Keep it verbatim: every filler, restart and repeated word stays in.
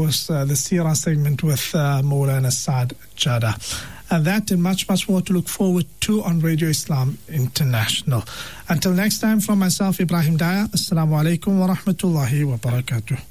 was uh, the Seerah segment with uh, Maulana Saad Jada. And that and much, much more to look forward to on Radio Islam International. Until next time, from myself, Ibrahim Daya, Assalamu alaikum wa rahmatullahi wa barakatuh.